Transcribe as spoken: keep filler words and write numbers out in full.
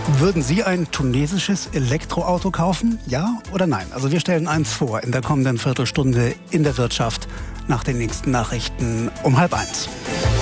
Würden Sie ein tunesisches Elektroauto kaufen? Ja oder nein? Also wir stellen eins vor in der kommenden Viertelstunde in der Wirtschaft nach den nächsten Nachrichten um halb eins.